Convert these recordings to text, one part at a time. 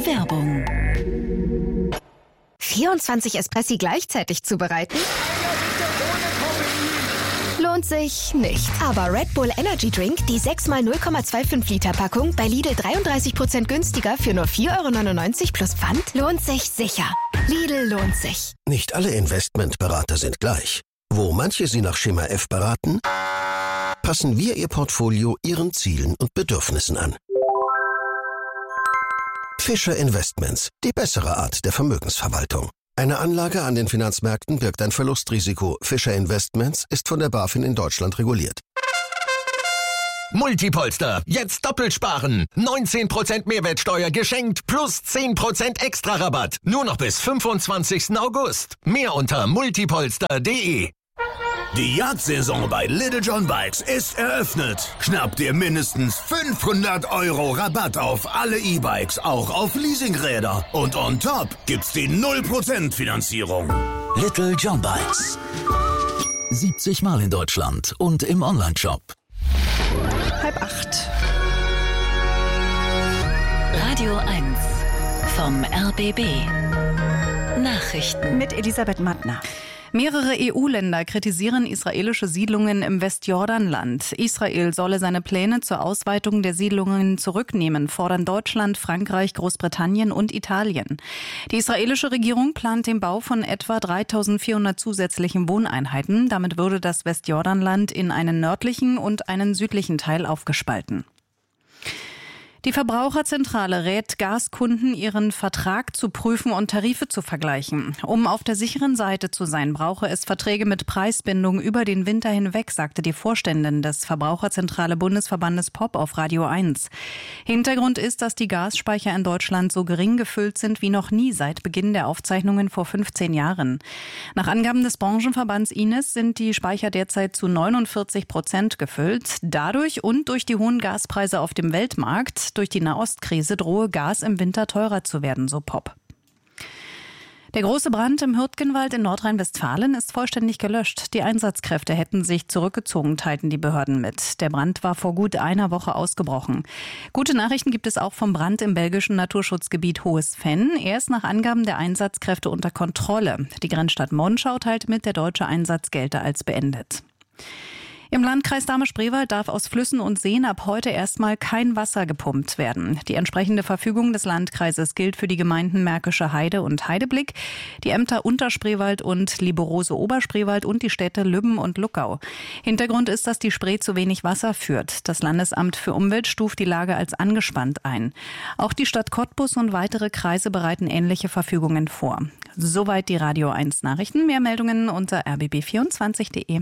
Werbung. 24 Espressi gleichzeitig zubereiten? Lohnt sich nicht. Aber Red Bull Energy Drink, die 6x 0,25 Liter Packung, bei Lidl 33% günstiger für nur 4,99 € plus Pfand, lohnt sich sicher. Lidl lohnt sich. Nicht alle Investmentberater sind gleich. Wo manche Sie nach Schema F beraten, passen wir Ihr Portfolio Ihren Zielen und Bedürfnissen an. Fischer Investments, die bessere Art der Vermögensverwaltung. Eine Anlage an den Finanzmärkten birgt ein Verlustrisiko. Fischer Investments ist von der BaFin in Deutschland reguliert. Multipolster, jetzt doppelt sparen. 19% Mehrwertsteuer geschenkt plus 10% Extra-Rabatt. Nur noch bis 25. August. Mehr unter multipolster.de. Die Jagdsaison bei Little John Bikes ist eröffnet. Schnapp dir mindestens 500 € Rabatt auf alle E-Bikes, auch auf Leasingräder. Und on top gibt's die 0% Finanzierung. Little John Bikes. 70 Mal in Deutschland und im Onlineshop. 7:30. Radio 1 vom RBB. Nachrichten Mit Elisabeth Mattner. Mehrere EU-Länder kritisieren israelische Siedlungen im Westjordanland. Israel solle seine Pläne zur Ausweitung der Siedlungen zurücknehmen, fordern Deutschland, Frankreich, Großbritannien und Italien. Die israelische Regierung plant den Bau von etwa 3.400 zusätzlichen Wohneinheiten. Damit würde das Westjordanland in einen nördlichen und einen südlichen Teil aufgespalten. Die Verbraucherzentrale rät Gaskunden, ihren Vertrag zu prüfen und Tarife zu vergleichen. Um auf der sicheren Seite zu sein, brauche es Verträge mit Preisbindung über den Winter hinweg, sagte die Vorständin des Verbraucherzentrale Bundesverbandes POP auf Radio 1. Hintergrund ist, dass die Gasspeicher in Deutschland so gering gefüllt sind wie noch nie seit Beginn der Aufzeichnungen vor 15 Jahren. Nach Angaben des Branchenverbands INES sind die Speicher derzeit zu 49% gefüllt. Dadurch und durch die hohen Gaspreise auf dem Weltmarkt durch die Nahostkrise drohe Gas im Winter teurer zu werden, so POP. Der große Brand im Hürtgenwald in Nordrhein-Westfalen ist vollständig gelöscht. Die Einsatzkräfte hätten sich zurückgezogen, teilten die Behörden mit. Der Brand war vor gut einer Woche ausgebrochen. Gute Nachrichten gibt es auch vom Brand im belgischen Naturschutzgebiet Hohes Venn. Er ist nach Angaben der Einsatzkräfte unter Kontrolle. Die Grenzstadt Monschau teilt mit, der deutsche Einsatz gelte als beendet. Im Landkreis Dahme-Spreewald darf aus Flüssen und Seen ab heute erstmal kein Wasser gepumpt werden. Die entsprechende Verfügung des Landkreises gilt für die Gemeinden Märkische Heide und Heideblick, die Ämter Unterspreewald und Liberose-Oberspreewald und die Städte Lübben und Luckau. Hintergrund ist, dass die Spree zu wenig Wasser führt. Das Landesamt für Umwelt stuft die Lage als angespannt ein. Auch die Stadt Cottbus und weitere Kreise bereiten ähnliche Verfügungen vor. Soweit die Radio 1 Nachrichten. Mehr Meldungen unter rbb24.de.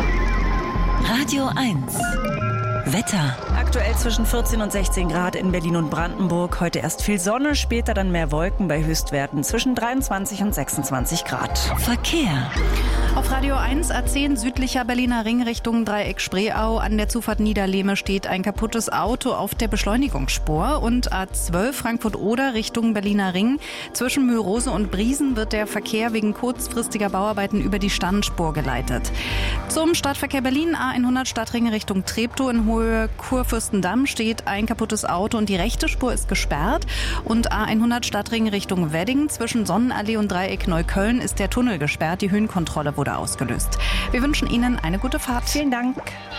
Radio 1 Wetter. Aktuell zwischen 14 und 16 Grad in Berlin und Brandenburg. Heute erst viel Sonne, später dann mehr Wolken bei Höchstwerten zwischen 23 und 26 Grad. Verkehr. Auf Radio 1 A10 südlicher Berliner Ring Richtung Dreieck Spreeau. An der Zufahrt Niederlehme steht ein kaputtes Auto auf der Beschleunigungsspur. Und A12 Frankfurt-Oder Richtung Berliner Ring. Zwischen Mürose und Briesen wird der Verkehr wegen kurzfristiger Bauarbeiten über die Standspur geleitet. Zum Stadtverkehr Berlin A100 Stadtring Richtung Treptow in Höhe Kurfürstendamm steht ein kaputtes Auto und die rechte Spur ist gesperrt. Und A100 Stadtring Richtung Wedding zwischen Sonnenallee und Dreieck Neukölln ist der Tunnel gesperrt. Die Höhenkontrolle wurde ausgelöst. Wir wünschen Ihnen eine gute Fahrt. Vielen Dank.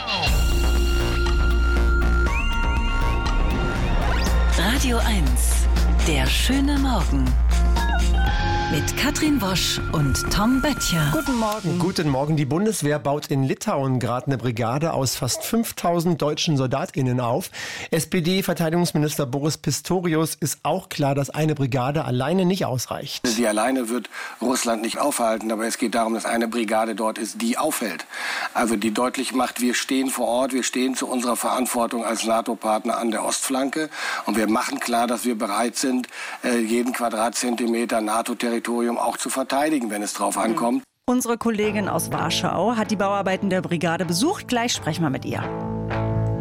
Radio 1, der schöne Morgen. Mit Katrin Wosch und Tom Böttcher. Guten Morgen. Guten Morgen. Die Bundeswehr baut in Litauen gerade eine Brigade aus fast 5.000 deutschen SoldatInnen auf. SPD-Verteidigungsminister Boris Pistorius ist auch klar, dass eine Brigade alleine nicht ausreicht. Sie alleine wird Russland nicht aufhalten, aber es geht darum, dass eine Brigade dort ist, die aufhält. Also die deutlich macht, wir stehen vor Ort, wir stehen zu unserer Verantwortung als NATO-Partner an der Ostflanke und wir machen klar, dass wir bereit sind, jeden Quadratzentimeter NATO-Territorium auch zu verteidigen, wenn es drauf ankommt. Unsere Kollegin aus Warschau hat die Bauarbeiten der Brigade besucht. Gleich sprechen wir mit ihr.